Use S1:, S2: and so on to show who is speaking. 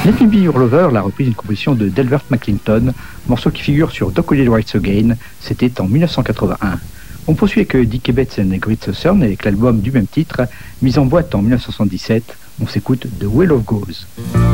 S1: Let Me Be Your Lover, la reprise d'une composition de Delbert McClinton, morceau qui figure sur Doc Hollywood Writes Again, c'était en 1981. On poursuit avec Dickie Betts and Great Southern avec l'album du même titre, mis en boîte en 1977. On s'écoute The Well of Goes.